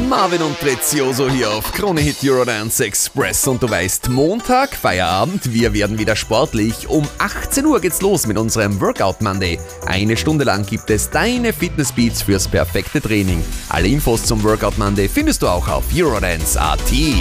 Marvin und Prezioso hier auf Krone Hit Eurodance Express. Und du weißt, Montag, Feierabend, wir werden wieder sportlich. Um 18 Uhr geht's los mit unserem Workout Monday. Eine Stunde lang gibt es deine Fitnessbeats fürs perfekte Training. Alle Infos zum Workout Monday findest du auch auf Eurodance.at.